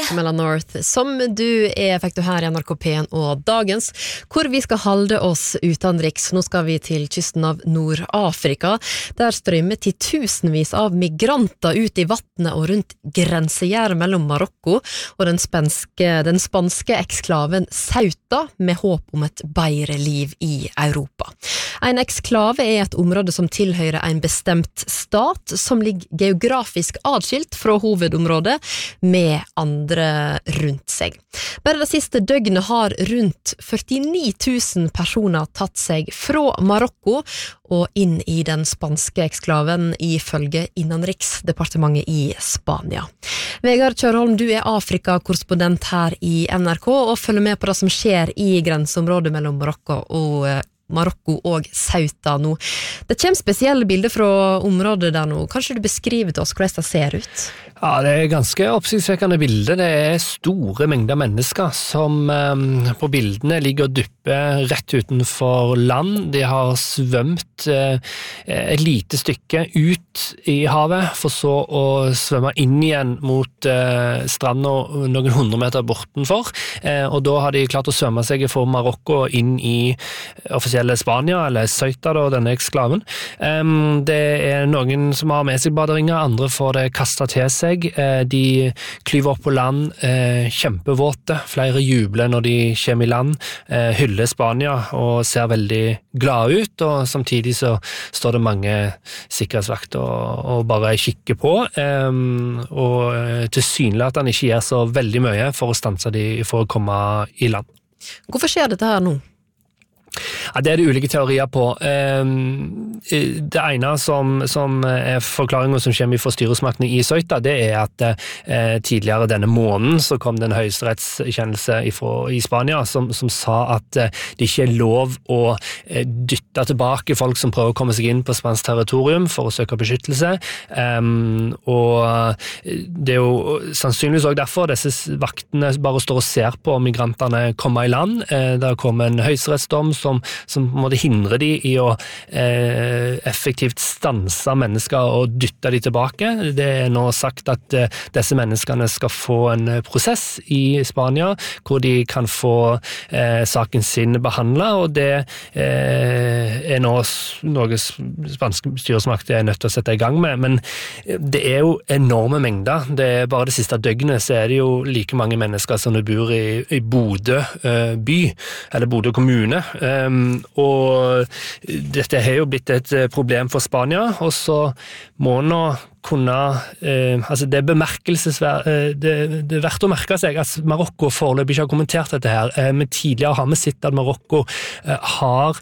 Camilla North. Som du fikk du her i NRK P1 og Dagens, hvor vi skal holde oss utenriks. Nå skal vi til kysten av Nord-Afrika. Der strømmer titusenvis av migranter ut i vattnet og rundt grensegjerdet mellom Marokko og den spanske eksklaven Ceuta, med håp om et bedre liv i Europa. En eksklave et område som tilhører en bestemt stat, som ligger geografisk adskilt fra hovedområdet med andre rundt seg. Bare det siste døgnet har rundt 49 000 personer tatt seg fra Marokko og inn i den spanske eksklaven ifølge Innenriksdepartementet i Spania. Vegard Kjørholm, du Afrika-korrespondent her i NRK og følger med på det som skjer i grenseområdet mellom Marokko og Ceuta nå. Det kommer spesielle bilder fra området der nå. Kanskje du beskriver til oss hvordan det ser ut? Ja, det ganske oppsiktsvekkende bilder. Det store mengder mennesker som på bildene ligger og dupper rett utenfor land. De har svømt et lite stykke ut i havet, for så å svømme inn igjen mot stranda noen 100 meter bortenfor. Og da har de klart å svømme seg fra Marokko inn i offisielle Spania, eller Ceuta, da, denne eksklaven. Det noen som har med seg baderinger, andre får det kastet til seg. De klyver opp på land, kjempevåte, flere jubler når de kommer i land, hyller Spania og ser veldig glade ut, og samtidig så står det mange sikkerhetsvakter og bare kikker på, og tilsynelatende ikke gjør så veldig mye for å stanse de for å komme i land. Hvorfor skjer dette her nå? Ja, det det ulike teorier på. Det ene som forklaringen som kommer fra styresmaktene i Ceuta, det at tidligere denne måneden så kom det en høyesterettskjennelse i Spania som sa at det ikke lov å dytte tilbake folk som prøver å komme seg inn på spansk territorium for å søke beskyttelse. Og det jo sannsynligvis også derfor disse vaktene bare står og ser på migrantene komme i land. Der kom en høyesterettsdom som måtte hindre de i å effektivt stanse mennesker og dytte de tilbake. Det nå sagt at disse menneskene skal få en prosess i Spania, hvor de kan få saken sin behandlet, og det nå noe spanske styresmakter nødt til å sette i gang med. Men det jo enorme mengder. Bare det siste døgnet så det jo like mange mennesker som det bor i Bodø by, eller Bodø kommune, og dette har jo blitt et problem for Spania, og så må nå kunne, altså det bemerkelsesverdig, det verdt å merke seg at Marokko foreløpig ikke har kommentert dette her, men tidligere har vi sett at Marokko har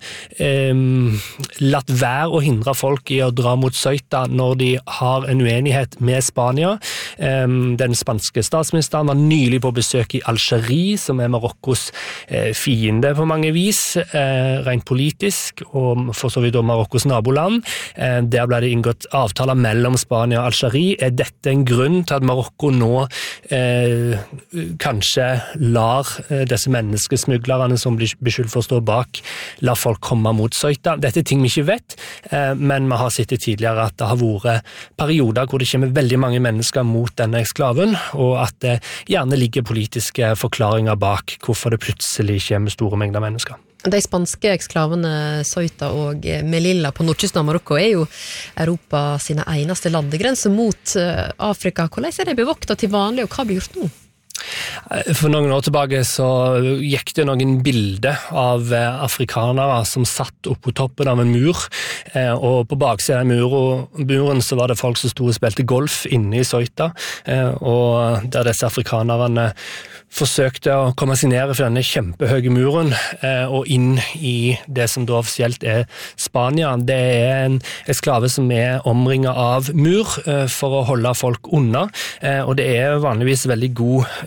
latt være å hindre folk i å dra mot Ceuta når de har en uenighet med Spania. Den spanske statsministeren var nylig på besøk i Algerie, som Marokkos fiende på mange vis, rent politisk, og for så vidt Marokkos naboland. Der ble det inngått avtaler mellom Spania og Algerie. Dette en grunn til at Marokko nå kanskje lar disse menneskesmuglerne som blir beskyldt for å stå bak, la folk komme mot Ceuta? Dette ting vi ikke vet, men vi har sett tidligere at det har vært perioder hvor det kommer veldig mange mennesker mot denne eksklaven, og at det gjerne ligger politiske forklaringer bak hvorfor det plutselig kommer store mengder mennesker. De spanske eksklavene Ceuta og Melilla på nordkysten av Marokko jo Europa sine eneste landegrenser mot Afrika. Hvordan de bevoktet til vanlig, og hva blir gjort nå? For noen år tilbake så gikk det noen bilder av afrikanere som satt oppe på toppen av en mur, og på baksiden av muren så var det folk som stod og spilte golf inne i Ceuta, og der disse afrikanerne forsøkte å komme seg ned for denne kjempehøye muren og inn i det som da offisielt Spania. Det en esklave som omringet av mur for å holde folk unna, og det vanligvis veldig god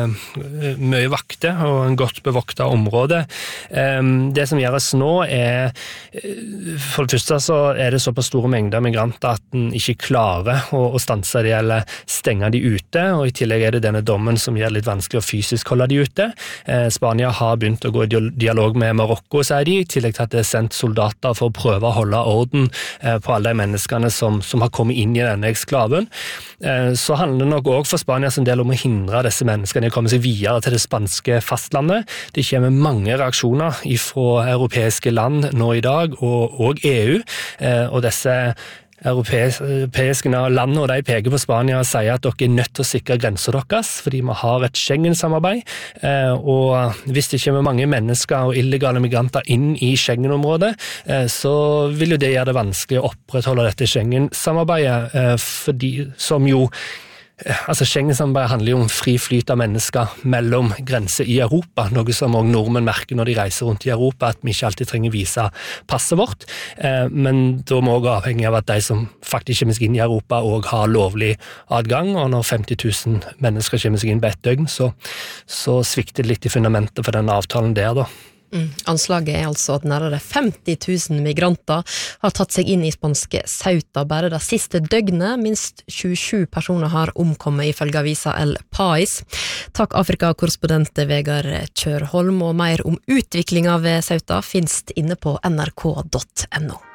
mye vakter og en godt bevoktet område. Det som gjøres nå for det første så det såpass store mengder migranter at den ikke klarer å stanse de eller stenge de ute, og i tillegg det denne dommen som gjør det litt vanskelig å fysisk holde de ute. Spania har begynt å gå i dialog med Marokko, sier de, i tillegg til at det sendt soldater for å prøve å holde orden på alle de menneskene som har kommet inn i denne eksklaven. Så handler det nok også for Spania som del om å hindre disse menneskene å komme seg videre til det spanske fastlandet. Det kommer mange reaksjoner fra europeiske land nå i dag, og EU, og disse europeiske landene, og de peker på Spania og sier at dere nødt til å sikre grenser deres, fordi vi har et Schengen-samarbeid, og hvis det kommer mange mennesker og illegale migranter inn i Schengen-området, så vil jo det gjøre det vanskelig å opprettholde dette Schengen-samarbeidet, fordi som jo Schengen-samarbeidet handler jo om fri flyt av mennesker mellom grenser i Europa, noe som også nordmenn merker når de reiser rundt i Europa, at vi ikke alltid trenger vise passet vårt, men da må vi også avhengig av at de som faktisk kommer seg inn i Europa også har lovlig adgang, og når 50 000 mennesker kommer seg inn på ett døgn, så svikter det litt i fundamentet for denne avtalen der da. Anslaget altså at nærmere 50 000 migranter har tatt seg inn i spanske Ceuta bare det siste døgnet. Minst 27 personer har omkommet ifølge avisa El País. Takk Afrika-korrespondent Vegard Kjørholm, og mer om utviklingen ved Ceuta finnes inne på nrk.no.